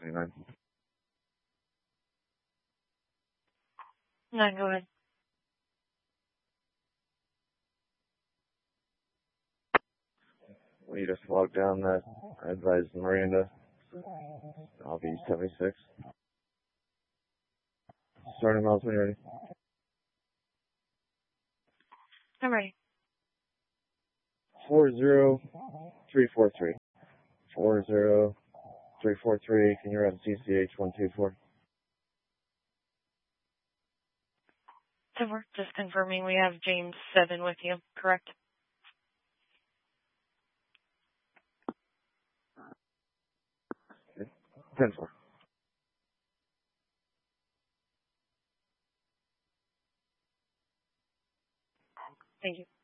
29. 9, go ahead. We just logged down that I advised Miranda. I'll be 76. Starting miles when you're ready. I'm ready. 40343. 40343. Can you run CCH 124? 10-4. Just confirming we have James 7 with you, correct? Okay. 10-4. Thank you.